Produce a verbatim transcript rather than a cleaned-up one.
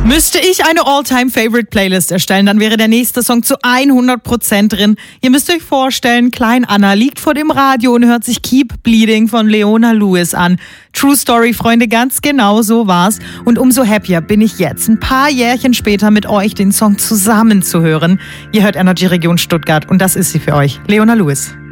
Müsste ich eine All-Time-Favorite-Playlist erstellen, dann wäre der nächste Song zu hundert Prozent drin. Ihr müsst euch vorstellen, Klein Anna liegt vor dem Radio und hört sich Keep Bleeding von Leona Lewis an. True Story, Freunde, ganz genau so war's. Und umso happier bin ich jetzt, ein paar Jährchen später mit euch den Song zusammen zu hören. Ihr hört Energy Region Stuttgart und das ist sie für euch, Leona Lewis.